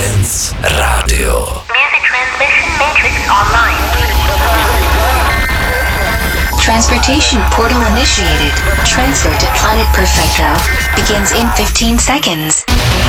Dance Radio. Music transmission matrix online. Transportation portal initiated. Transfer to Planet Perfecto begins in 15 seconds.